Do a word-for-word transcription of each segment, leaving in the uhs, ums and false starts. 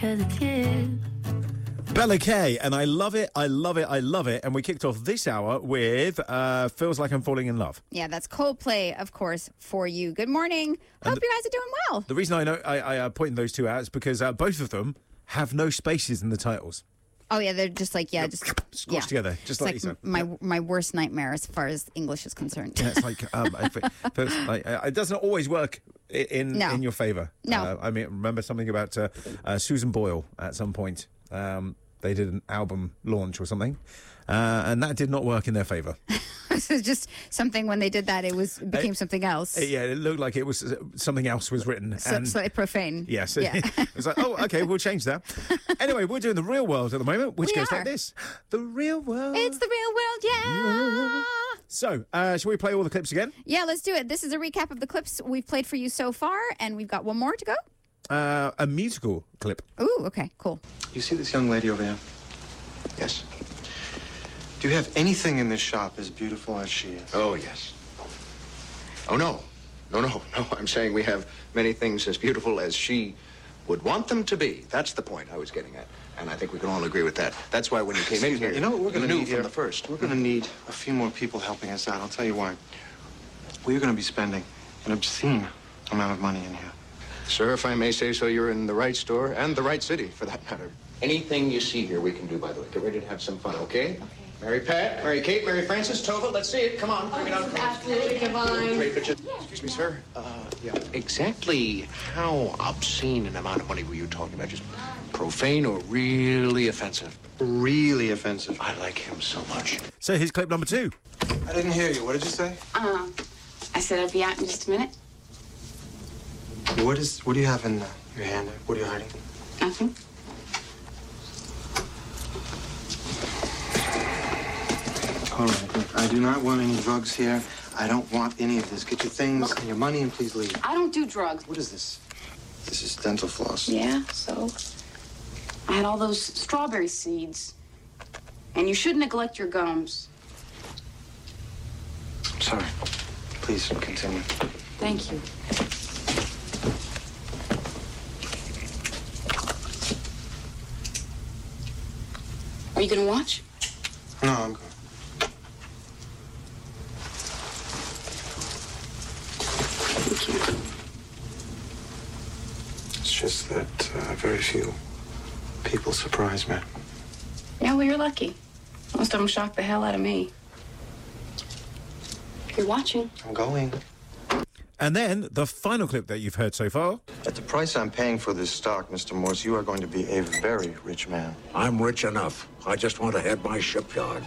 Bella Kay, and I love it, I love it, I love it. And we kicked off this hour with uh, Feels Like I'm Falling in Love. Yeah, that's Coldplay, of course, for you. Good morning. Hope And you guys are doing well. The reason I know I, I uh, pointed those two out is because uh, both of them have no spaces in the titles. Oh, yeah, they're just like, yeah, just... Squashed yeah. together, just It's like, like you said. my my worst nightmare as far as English is concerned. Yeah, it's like, um, if it, feels like uh, it doesn't always work i- in No. in your favour. No. Uh, I mean, remember something about uh, uh, Susan Boyle at some point. Um, they did an album launch or something, uh, and that did not work in their favour. So it's just something when they did that, it was it became Uh, something else. Uh, yeah, it looked like it was uh, something else was written. So, and slightly profane. Yes. Yeah. It was like, oh, okay, we'll change that. Anyway, we're doing the real world at the moment, which We goes are. like this. The real world. It's the real world, yeah. So, uh, shall we play all the clips again? Yeah, let's do it. This is a recap of the clips we've played for you so far, and we've got one more to go. Uh, a musical clip. Ooh, okay, cool. You see this young lady over there? Yes. Do you have anything in this shop as beautiful as she is? Oh, yes. Oh, no. No, no, no. I'm saying we have many things as beautiful as she would want them to be. That's the point I was getting at. And I think we can all agree with that. That's why when you came in Excuse me, here, you know what we're going to knew need from here? the first. We're going to need a few more people helping us out. I'll tell you why. We're going to be spending an obscene amount of money in here. Sir, if I may say so, you're in the right store and the right city, for that matter. Anything you see here, we can do, by the way. Get ready to have some fun, okay? Okay. Mary Pat, Mary Kate, Mary Frances, Tova, let's see it. Come on, bring it out. Absolutely divine. Great picture. Excuse me, sir. Uh, yeah. Exactly how obscene an amount of money were you talking about? Just profane or really offensive? Really offensive. I like him so much. So, here's clip number two. I didn't hear you. What did you say? Uh, I said I'd be out in just a minute. What is? What do you have in uh, your hand? What are you hiding? Nothing. All right, look, I do not want any drugs here. I don't want any of this. Get your things and your money and please leave. I don't do drugs. What is this? This is dental floss. Yeah, so? I had all those strawberry seeds. And you should neglect your gums. I'm sorry. Please continue. Thank you. Are you gonna watch? No, I'm good. Thank you. It's just that uh, very few people surprise me. Yeah, well, you're lucky. Most of them shocked the hell out of me. You're watching. I'm going. And then, the final clip that you've heard so far. At the price I'm paying for this stock, Mister Morse, you are going to be a very rich man. I'm rich enough. I just want to head my shipyard.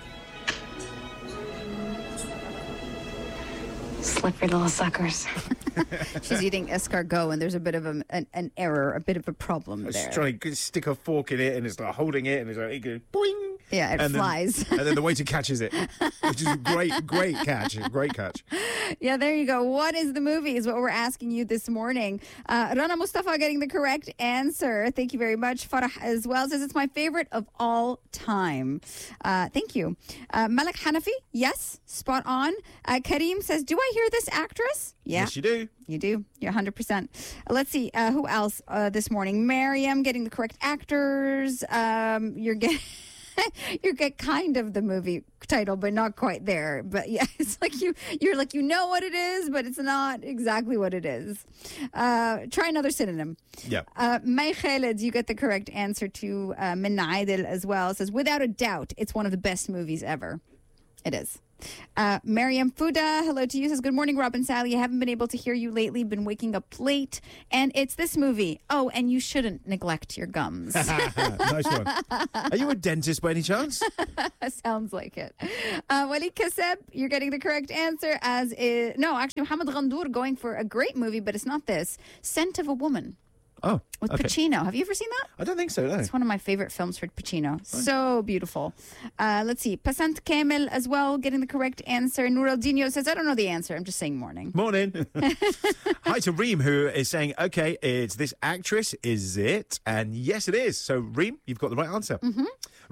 Slippery little suckers. She's eating escargot, and there's a bit of a, an, an error, a bit of a problem there. It's trying to stick a fork in it, and it's like holding it, and it's like, it goes boing. Yeah, it and flies. Then, and then the waiter catches it, which is a great, great catch. Great catch. Yeah, there you go. What is the movie is what we're asking you this morning. Uh, Rana Mustafa getting the correct answer. Thank you very much. Farah as well says it's my favorite of all time. Uh, thank you. Uh, Malak Hanafi, yes, spot on. Uh, Kareem says, do I hear this actress? Yeah. Yes, you do. You do. You're one hundred percent. Uh, let's see. Uh, who else uh, this morning? Mariam getting the correct actors. Um, you're getting... you get kind of the movie title, but not quite there. But yeah, it's like you, you're like, you know what it is, but it's not exactly what it is. Uh, try another synonym. Yeah. Uh, May Khaled, you get the correct answer to uh, Min Aidil as well. It says, without a doubt, it's one of the best movies ever. It is. Uh, Mariam Fuda, hello to you, says, good morning, Rob and Sally. I haven't been able to hear you lately, been waking up late, and it's this movie. Oh, and you shouldn't neglect your gums. Nice one. Are you a dentist by any chance? Sounds like it. Uh, Walid Kaseb, you're getting the correct answer, as is, no, actually, Mohammed Ghandour going for a great movie, but it's not this. Scent of a Woman. Oh, with okay. Pacino. Have you ever seen that? I don't think so, no. It's one of my favorite films for Pacino. So beautiful. Uh, let's see. Passant Kamel as well, getting the correct answer. Noor Aldino says, I don't know the answer. I'm just saying morning. Morning. Hi to Reem, who is saying, okay, it's this actress, is it? And yes, it is. So, Reem, you've got the right answer. Mm-hmm.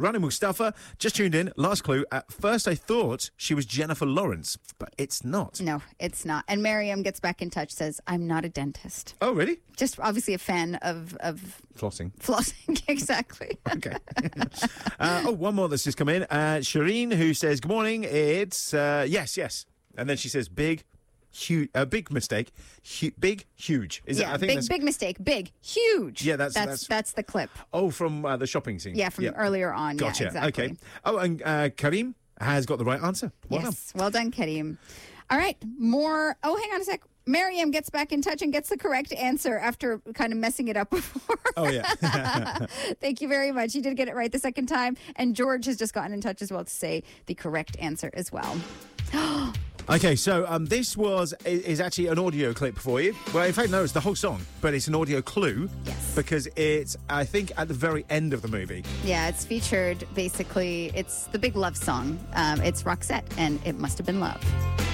Rani Mustafa, just tuned in. Last clue. At first, I thought she was Jennifer Lawrence, but it's not. No, it's not. And Miriam gets back in touch, says, I'm not a dentist. Oh, really? Just obviously a fan of, of Flossing. flossing. Exactly. Okay. uh, oh, one more that's just come in. Uh, Shireen, who says, good morning. It's, uh, yes, yes. And then she says, big, huge, a uh, big mistake. Hu- big, huge. Is yeah, it? I think big, that's... big mistake. Big, huge. Yeah, that's- that's that's- that's the clip. Oh, from uh, the shopping scene. Yeah, from earlier on. Gotcha. Yeah, exactly. Okay. Oh, and uh, Karim has got the right answer. Well Yes. Well done, Karim. All right. More. Oh, hang on a sec. Miriam gets back in touch and gets the correct answer after kind of messing it up before. Oh, yeah. Thank you very much. You did get it right the second time. And George has just gotten in touch as well to say the correct answer as well. Okay, so um, this was is actually an audio clip for you. Well, in fact, no, it's the whole song, but it's an audio clue. Yes. Because it's, I think, at the very end of the movie. Yeah, it's featured basically. It's the big love song. Um, it's Roxette, and It Must Have Been Love.